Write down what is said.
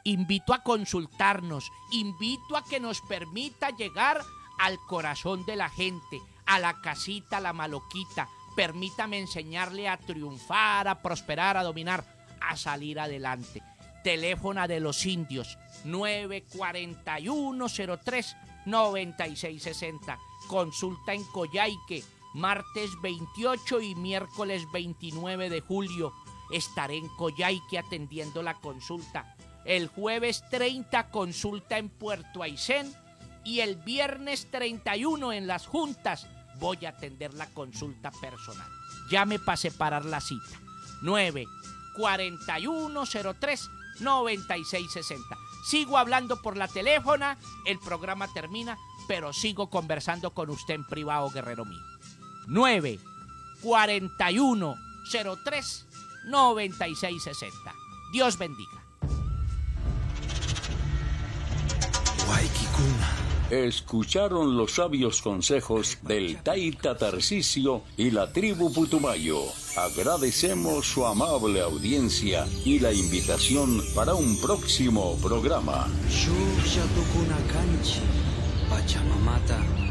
invito a consultarnos, invito a que nos permita llegar al corazón de la gente, a la casita, a la maloquita. Permítame enseñarle a triunfar, a prosperar, a dominar, a salir adelante. Teléfono de los indios, 941-03-9660. Consulta en Coyhaique, martes 28 y miércoles 29 de julio. Estaré en Coyhaique atendiendo la consulta. El jueves 30, consulta en Puerto Aysén. Y el viernes 31 en Las Juntas voy a atender la consulta personal. Llame para separar la cita. 941-03-9660. Sigo hablando por la teléfona, el programa termina, pero sigo conversando con usted en privado, guerrero mío. 941-03-9660. Dios bendiga. Escucharon los sabios consejos del Taita Tarcisio y la tribu Putumayo. Agradecemos su amable audiencia y la invitación para un próximo programa. Pachamamata